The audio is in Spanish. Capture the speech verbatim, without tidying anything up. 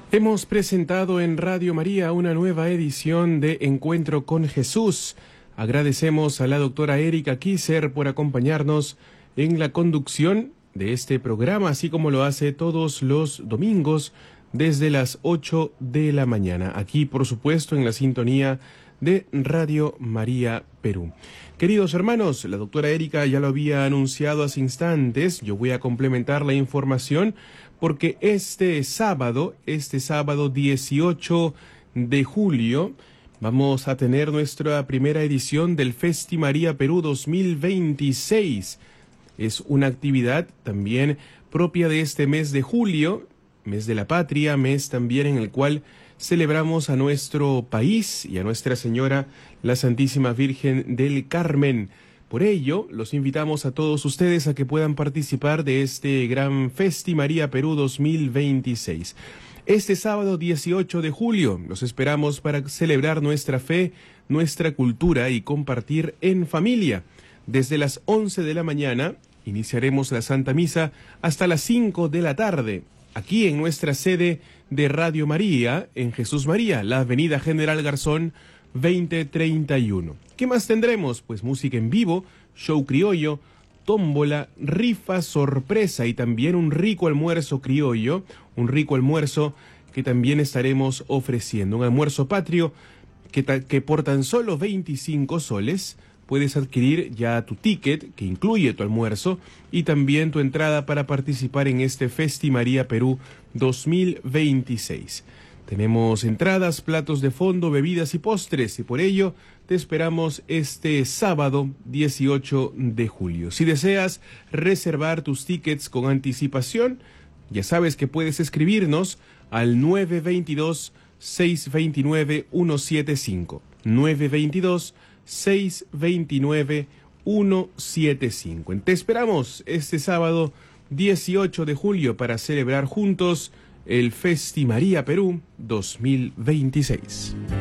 Hemos presentado en Radio María una nueva edición de Encuentro con Jesús. Agradecemos a la doctora Erika Kisser por acompañarnos en la conducción de este programa, así como lo hace todos los domingos desde las ocho de la mañana. Aquí, por supuesto, en la sintonía de Radio María Perú. Queridos hermanos, la doctora Erika ya lo había anunciado hace instantes. Yo voy a complementar la información porque este sábado, este sábado dieciocho de julio, vamos a tener nuestra primera edición del Festi María Perú dos mil veintiséis. Es una actividad también propia de este mes de julio, mes de la patria, mes también en el cual celebramos a nuestro país y a Nuestra Señora, la Santísima Virgen del Carmen. Por ello, los invitamos a todos ustedes a que puedan participar de este gran Festi María Perú dos mil veintiséis. Este sábado dieciocho de julio los esperamos para celebrar nuestra fe, nuestra cultura y compartir en familia. Desde las once de la mañana iniciaremos la Santa Misa hasta las cinco de la tarde, aquí en nuestra sede de Radio María, en Jesús María, la Avenida General Garzón veinte treinta y uno. ¿Qué más tendremos? Pues música en vivo, show criollo, tómbola, rifa sorpresa y también un rico almuerzo criollo, un rico almuerzo que también estaremos ofreciendo, un almuerzo patrio que, ta- que por tan solo veinticinco soles puedes adquirir ya tu ticket que incluye tu almuerzo y también tu entrada para participar en este Festi María Perú dos mil veintiséis. Tenemos entradas, platos de fondo, bebidas y postres, y por ello te esperamos este sábado dieciocho de julio. Si deseas reservar tus tickets con anticipación, ya sabes que puedes escribirnos al nueve dos dos, seis dos nueve, uno siete cinco. nueve dos dos, seis dos nueve, uno siete cinco. Te esperamos este sábado dieciocho de julio para celebrar juntos el Festi María Perú dos mil veintiséis.